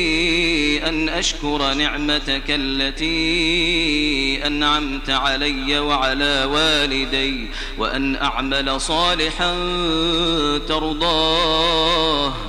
أن أشكر نعمتك التي أنعمت علي وعلى والدي وأن أعمل صالحا ترضاه